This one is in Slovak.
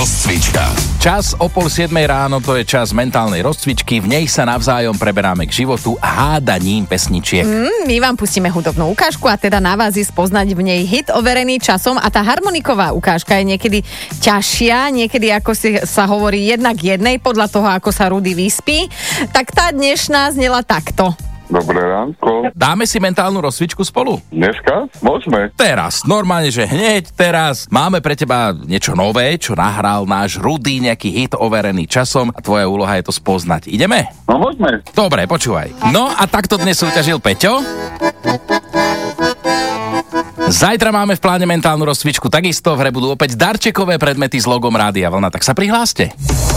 rozcvička. Čas o 6:30 ráno, to je čas mentálnej rozcvičky, v nej sa navzájom preberáme k životu hádaním pesničiek. My vám pustíme hudobnú ukážku a teda na vás je spoznať v nej hit overený časom a tá harmoniková ukážka je niekedy ťažšia, niekedy ako sa hovorí jednak jednej podľa toho, ako sa Rudy vyspí. Tak tá dnešná znela takto. Dobré ránko. Dáme si mentálnu rozcvičku spolu? Dneska? Môžeme. Teraz, normálne, že hneď teraz máme pre teba niečo nové, čo nahral náš Rudy, nejaký hit overený časom a tvoja úloha je to spoznať. Ideme? No môžeme. Dobre, počúvaj. No a takto dnes súťažil Peťo. Zajtra máme v pláne mentálnu rozcvičku, takisto v hre budú opäť darčekové predmety s logom Rádia Vlna, tak sa prihláste.